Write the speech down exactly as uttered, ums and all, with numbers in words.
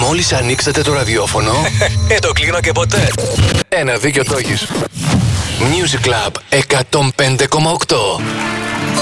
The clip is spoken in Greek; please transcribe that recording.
Μόλις ανοίξατε το ραδιόφωνο. Ε, το κλείνω και ποτέ. Ένα δίκιο το έχεις. Music Club εκατόν πέντε κόμμα οκτώ.